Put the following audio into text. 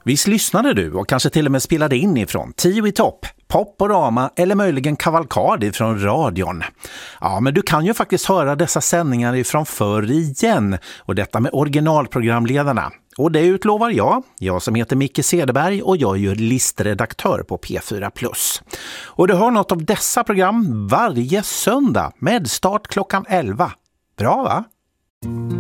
Visst lyssnade du och kanske till och med spelade in ifrån 10 i topp, Poporama eller möjligen Kavalkad ifrån radion. Ja, men du kan ju faktiskt höra dessa sändningar ifrån förr igen, och detta med originalprogramledarna. Och det utlovar jag som heter Micke Cederberg, och jag är ju listredaktör på P4+. Och du hör något av dessa program varje söndag med start klockan 11. Bra va?